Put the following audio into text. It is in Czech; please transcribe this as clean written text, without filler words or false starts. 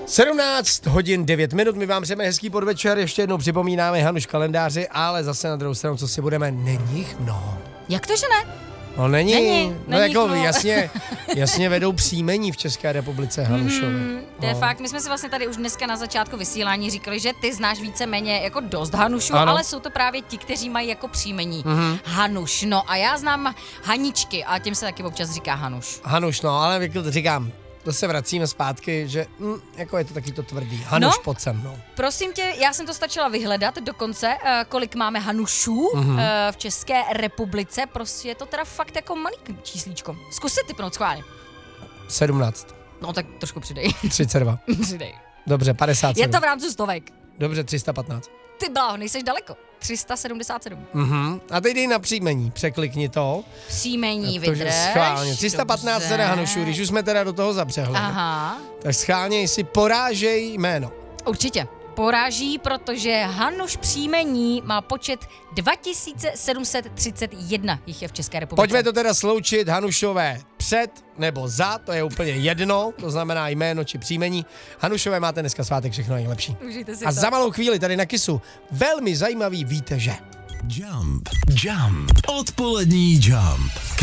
17 hodin 9 minut, my vám přejeme hezký podvečer, ještě jednou připomínáme Hanuš kalendáři, ale zase na druhou stranu, co si budeme, není jich mnoho. Jak to, že ne? No není no jako no. jasně vedou příjmení v České republice Hanušovi. To je fakt, my jsme si vlastně tady už dneska na začátku vysílání říkali, že ty znáš víceméně jako dost Hanušů, ano. ale jsou to právě ti, kteří mají jako příjmení Hanuš. No a já znám Haničky a těm se taky občas říká Hanuš. Hanuš, no, ale jak to říkám, to se vracíme zpátky, že jako je to taky to tvrdý. Hanuš pod sem, no. Prosím tě, já jsem to stačila vyhledat dokonce, kolik máme Hanušů v České republice. Prostě je to teda fakt jako malý číslíčko. Zkus si typnout schválně. 17. No tak trošku přidej. 32. Přidej. Dobře, 57. Je to v rámci stovek. Dobře, 315. Ty bláho, nejseš daleko. 377. A teď dej na příjmení, překlikni to. Příjmení Protože vydrž. schválně. 315 Dobře. teda Hanušů, když už jsme teda do toho zapřehli. Aha. Tak schválně si porážej jméno. Určitě. Poráží, protože Hanuš příjmení má počet 2731 jich je v České republice. Pojďme to teda sloučit, Hanušové před nebo za, to je úplně jedno, to znamená jméno či příjmení. Hanušové, máte dneska svátek, všechno nejlepší. Užijte si A to. za malou chvíli tady na Kisu velmi zajímavý víte, že. Jump. Odpolední Jump.